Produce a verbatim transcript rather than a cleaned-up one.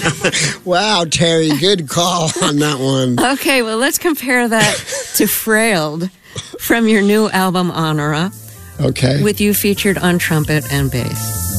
Wow, Terry, good call on that one. Okay, well, let's compare that to Frailed from your new album, Honora, Okay. with you featured on trumpet and bass.